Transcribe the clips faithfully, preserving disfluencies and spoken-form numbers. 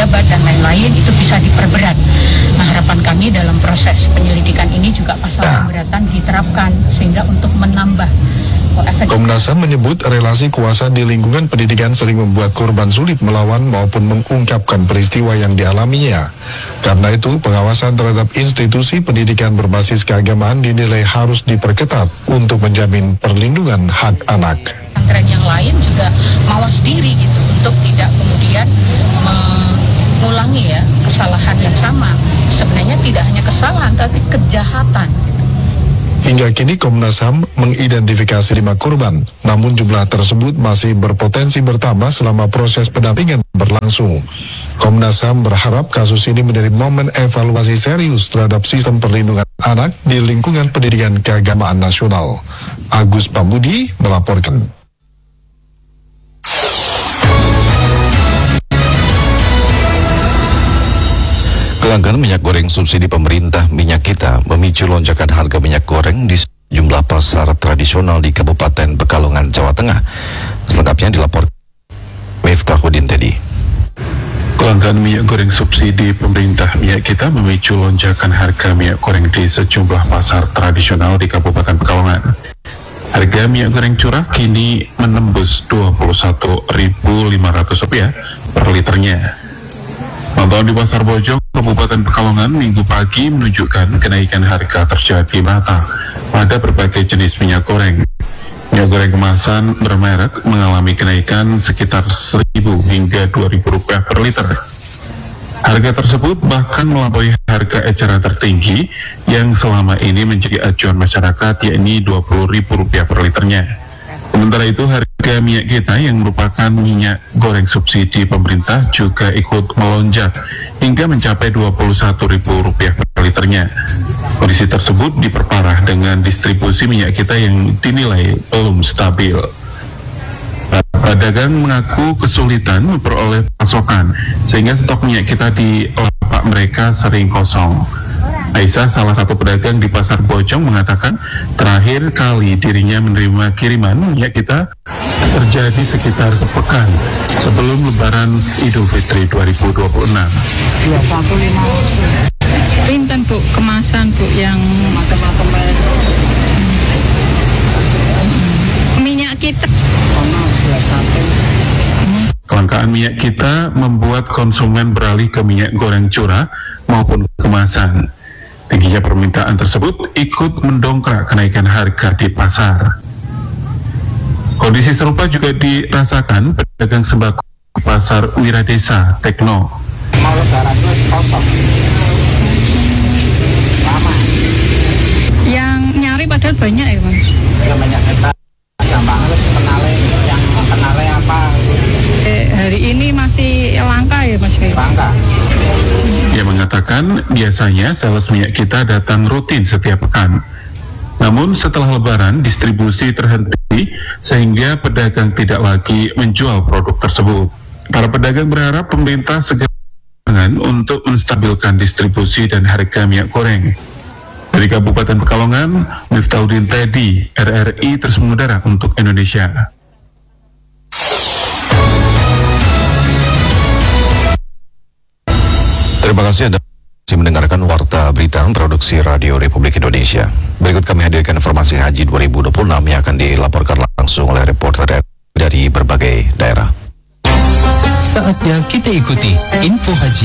pejabat dan lain-lain itu bisa diperberat. Nah, harapan kami dalam proses penyelidikan ini juga pasal pemberatan diterapkan sehingga untuk menambah oh, efek. Komnas H A M menyebut relasi kuasa di lingkungan pendidikan sering membuat korban sulit melawan maupun mengungkapkan peristiwa yang dialaminya. Karena itu, pengawasan terhadap institusi pendidikan berbasis keagamaan dinilai harus diperketat untuk menjamin perlindungan hak anak. Pesantren yang lain juga mawas diri gitu untuk tidak kemudian mengulangi ya kesalahan yang sama. Sebenarnya tidak hanya kesalahan tapi kejahatan. Hingga kini Komnas H A M mengidentifikasi lima korban, namun jumlah tersebut masih berpotensi bertambah selama proses pendampingan berlangsung. Komnas H A M berharap kasus ini menjadi momen evaluasi serius terhadap sistem perlindungan anak di lingkungan pendidikan keagamaan nasional. Agus Pambudi melaporkan. Kelangkaan minyak goreng subsidi pemerintah Minyak Kita memicu lonjakan harga minyak goreng di sejumlah pasar tradisional di Kabupaten Pekalongan, Jawa Tengah. Selengkapnya dilaporkan Miftahudin Tedi. Kelangkaan minyak goreng subsidi pemerintah Minyak Kita memicu lonjakan harga minyak goreng di sejumlah pasar tradisional di Kabupaten Pekalongan. Harga minyak goreng curah kini menembus dua puluh satu ribu lima ratus rupiah per liternya. Pantauan di Pasar Bojong, Kabupaten Pekalongan Minggu pagi menunjukkan kenaikan harga terjadi merata pada berbagai jenis minyak goreng. Minyak goreng kemasan bermerek mengalami kenaikan sekitar seribu hingga dua ribu rupiah per liter. Harga tersebut bahkan melampaui harga eceran tertinggi yang selama ini menjadi acuan masyarakat, yakni dua puluh ribu rupiah per liternya. Sementara itu harga minyak kita yang merupakan minyak goreng subsidi pemerintah juga ikut melonjak hingga mencapai dua puluh satu ribu rupiah per liternya. Kondisi tersebut diperparah dengan distribusi minyak kita yang dinilai belum stabil. Pedagang mengaku kesulitan memperoleh pasokan sehingga stok minyak kita di lapak mereka sering kosong. Aisyah, salah satu pedagang di Pasar Bojong, mengatakan terakhir kali dirinya menerima kiriman minyak kita terjadi sekitar sepekan sebelum Lebaran Idul Fitri dua ribu dua puluh enam. dua satu lima Pinten Bu, kemasan Bu yang macam-macam minyak kita. Kelangkaan minyak kita membuat konsumen beralih ke minyak goreng curah maupun kemasan. Tingginya permintaan tersebut ikut mendongkrak kenaikan harga di pasar. Kondisi serupa juga dirasakan pedagang sembako Pasar Wiradesa Tekno. Mau lebaran terus kosong. Lama. Yang nyari padahal banyak ya Mas? Ya banyak kita. Gampang terus kenalnya, yang kenalnya apa? Eh, hari ini masih langka ya Mas? Langka. Ia mengatakan biasanya sales minyak kita datang rutin setiap pekan. Namun setelah Lebaran distribusi terhenti sehingga pedagang tidak lagi menjual produk tersebut. Para pedagang berharap pemerintah segera untuk menstabilkan distribusi dan harga minyak goreng. Dari Kabupaten Pekalongan, Miftahudin Tedi, R R I terus mengudara untuk Indonesia. Terima kasih Anda masih mendengarkan Warta Berita Produksi Radio Republik Indonesia. Berikut kami hadirkan informasi haji dua ribu dua puluh enam yang akan dilaporkan langsung oleh reporter dari berbagai daerah. Saatnya kita ikuti info haji.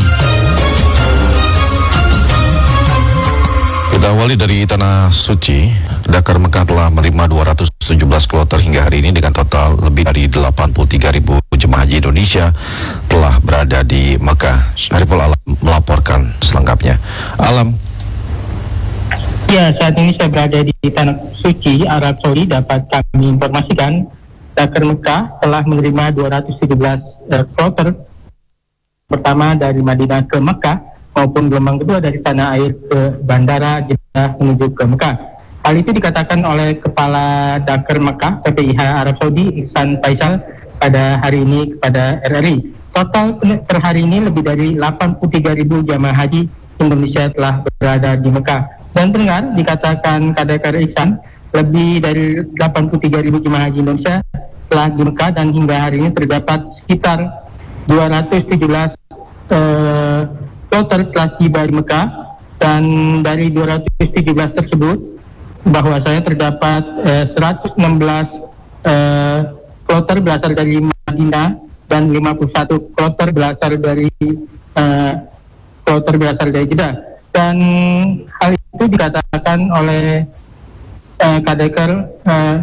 Kita awali dari Tanah Suci. Dakar Mekah telah menerima dua ratus tujuh belas kloter hingga hari ini dengan total lebih dari delapan puluh tiga ribu jemaah haji Indonesia telah berada di Mekah. Syariful Alam melaporkan selengkapnya. Alam. Ya, saat ini saya berada di Tanah Suci, Arab Saudi. Dapat kami informasikan, Dakar Mekah telah menerima dua ratus tujuh belas uh, kloter pertama dari Madinah ke Mekah maupun gelombang kedua dari tanah air ke Bandara Jeddah menuju ke Mekah. Hal itu dikatakan oleh Kepala Dakar Mekah P P I H Arab Saudi Ihsan Faisal pada hari ini kepada R R I. Total per hari ini lebih dari delapan puluh tiga ribu jamaah haji Indonesia telah berada di Mekah. Dan pendengar, dikatakan Kadekar Ihsan, lebih dari delapan puluh tiga ribu jemaah haji Indonesia telah di Mekah dan hingga hari ini terdapat sekitar dua ratus tujuh belas uh, kloter telah tiba di Mekah, dan dari dua ratus tujuh belas tersebut bahwasanya terdapat uh, seratus enam belas uh, kloter berasal dari Madinah dan lima puluh satu kloter berasal dari uh, kloter berasal dari Jeddah. Dan hal itu dikatakan oleh uh, Kadeker uh,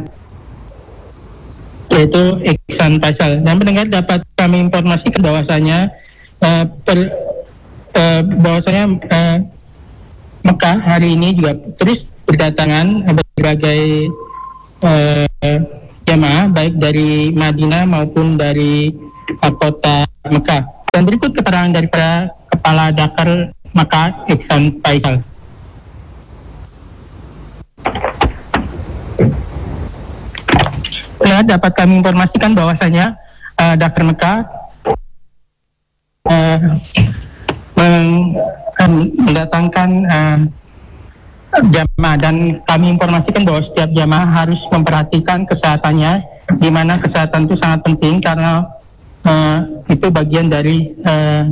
yaitu Iksan Faisal. Dan pendengar dapat kami informasikan bahwasanya uh, per, uh, bahwasanya uh, Mekah hari ini juga terus berdatangan berbagai uh, jamaah baik dari Madinah maupun dari uh, kota Mekah. Dan berikut keterangan dari Kepala Dakar Mekah Iksan Faisal. Ya, dapat kami informasikan bahwasanya uh, Dakar Mekah uh, meng, mendatangkan uh, jamaah, dan kami informasikan bahwa setiap jamaah harus memperhatikan kesehatannya, di mana kesehatan itu sangat penting karena uh, itu bagian dari uh,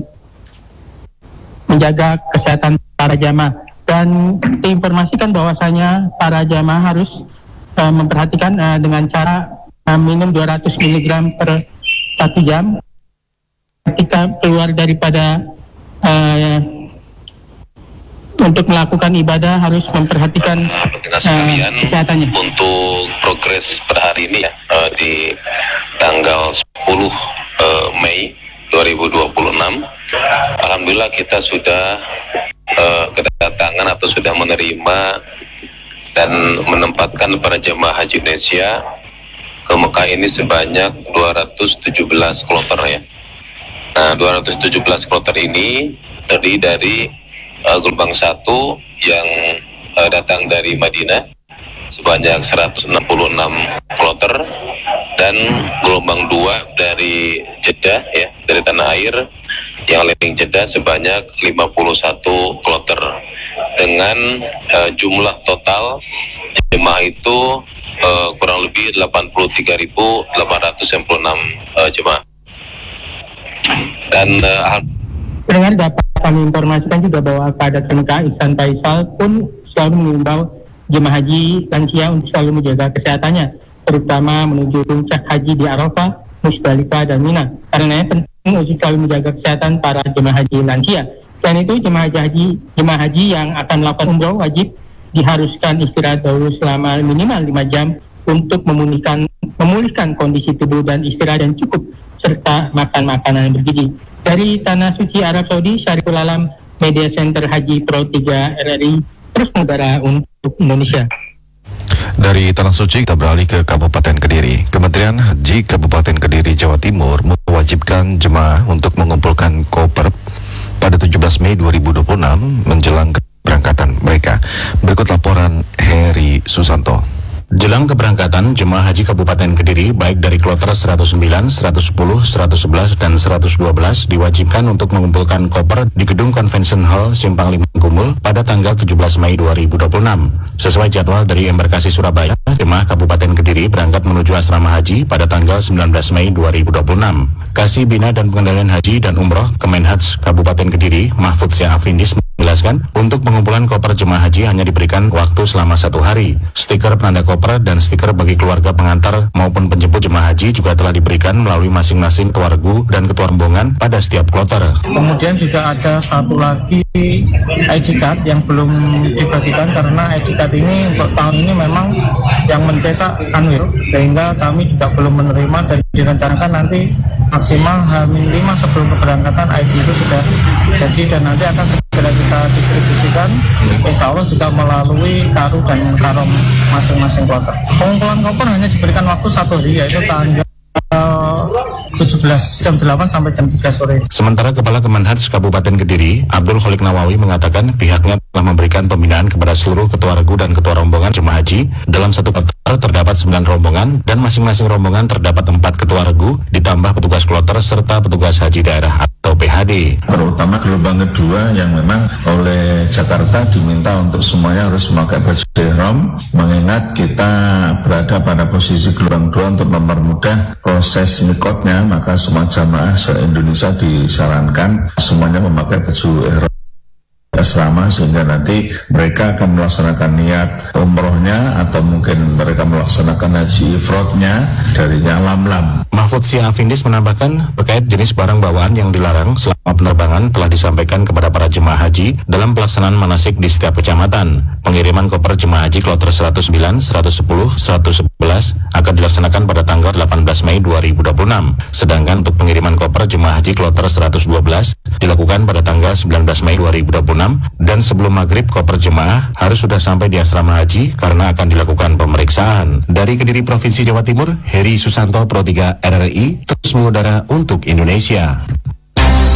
menjaga kesehatan para jamaah. Dan diinformasikan bahwasanya para jamaah harus uh, memperhatikan uh, dengan cara uh, minum dua ratus miligram per satu jam ketika keluar daripada uh, untuk melakukan ibadah, harus memperhatikan uh, kesehatannya. Untuk progres per hari ini ya, uh, di tanggal sepuluh uh, Mei dua ribu dua puluh enam, alhamdulillah kita sudah uh, kedatangan atau sudah menerima dan menempatkan para jemaah haji Indonesia ke Mekah ini sebanyak dua ratus tujuh belas kloter ya. Nah, dua ratus tujuh belas kloter ini terdiri dari Uh, gelombang satu yang uh, datang dari Madinah sebanyak seratus enam puluh enam kloter, dan gelombang dua dari Jeddah ya, dari tanah air yang landing Jeddah sebanyak lima puluh satu kloter, dengan uh, jumlah total jemaah itu uh, kurang lebih delapan puluh tiga ribu delapan ratus sembilan puluh enam uh, jemaah. Dan uh, Dengan dapat kami informasikan juga bahwa Kadek Mekah Iksan Faisal pun selalu mengimbau jemaah haji lansia untuk selalu menjaga kesehatannya, terutama menuju puncak haji di Arafah, Musdalifah, dan Mina. Karena penting untuk selalu menjaga kesehatan para jemaah haji lansia. Selain itu, jemaah haji jemaah haji yang akan melakukan umroh wajib diharuskan istirahat dahulu selama minimal lima jam untuk memulihkan memulihkan kondisi tubuh dan istirahat yang cukup, serta makan makanan yang bergizi. Dari Tanah Suci Arab Saudi, Syariful Alam, Media Center Haji Pro tiga R R I, terus mengudara untuk Indonesia. Dari Tanah Suci kita beralih ke Kabupaten Kediri. Kementerian Haji Kabupaten Kediri, Jawa Timur mewajibkan jemaah untuk mengumpulkan koper pada tujuh belas Mei dua ribu dua puluh enam menjelang keberangkatan mereka. Berikut laporan Heri Susanto. Jelang keberangkatan, jemaah haji Kabupaten Kediri baik dari kloter seratus sembilan, seratus sepuluh, seratus sebelas, dan seratus dua belas diwajibkan untuk mengumpulkan koper di Gedung Convention Hall Simpang Lima Gumul pada tanggal tujuh belas Mei dua ribu dua puluh enam. Sesuai jadwal dari Embarkasi Surabaya, jemaah Kabupaten Kediri berangkat menuju asrama haji pada tanggal sembilan belas Mei dua ribu dua puluh enam. Kasih Bina dan Pengendalian Haji dan Umroh Kemenhaj Kabupaten Kediri, Mahfud Syafindis, menjelaskan untuk pengumpulan koper jemaah haji hanya diberikan waktu selama satu hari. Stiker penanda koper dan stiker bagi keluarga pengantar maupun penjemput jemaah haji juga telah diberikan melalui masing-masing ketua regu dan ketua rombongan pada setiap kloter. Kemudian juga ada satu lagi I D card yang belum dibagikan karena I D card ini untuk tahun ini memang yang mencetak Kanwil, sehingga kami juga belum menerima dan direncanakan nanti maksimal H lima sebelum keberangkatan I D itu sudah jadi, dan nanti akan segera kita distribusikan, insya Allah juga melalui karu dan karom masing-masing kloter. Pengumpulan koper hanya diberikan waktu satu hari, yaitu tanggal tujuh belas jam delapan sampai jam tiga sore. Sementara Kepala Kemenhaj Kabupaten Kediri, Abdul Kholik Nawawi, mengatakan pihaknya telah memberikan pembinaan kepada seluruh ketua regu dan ketua rombongan jemaah haji. Dalam satu kloter terdapat sembilan rombongan dan masing-masing rombongan terdapat empat ketua regu ditambah petugas kloter serta petugas haji daerah atau atau P H D. Terutama gelombang kedua yang memang oleh Jakarta diminta untuk semuanya harus memakai baju ihram, mengingat kita berada pada posisi gelombang kedua untuk mempermudah proses mikotnya, maka semua jamaah se-Indonesia disarankan semuanya memakai baju ihram asrama, sehingga nanti mereka akan melaksanakan niat umrohnya atau mungkin mereka melaksanakan haji ifrodnya dari lam-lam. Mahfud Siafindis menambahkan terkait jenis barang bawaan yang dilarang selama penerbangan telah disampaikan kepada para jemaah haji dalam pelaksanaan manasik di setiap kecamatan. Pengiriman koper jemaah haji kloter seratus sembilan, seratus sepuluh, seratus sebelas akan dilaksanakan pada tanggal delapan belas Mei dua ribu dua puluh enam. Sedangkan untuk pengiriman koper jemaah haji kloter seratus dua belas dilakukan pada tanggal sembilan belas Mei dua ribu dua puluh enam, dan sebelum maghrib koper jemaah harus sudah sampai di asrama haji karena akan dilakukan pemeriksaan. Dari Kediri Provinsi Jawa Timur, Heri Susanto, Pro tiga R R I, terus mengudara untuk Indonesia.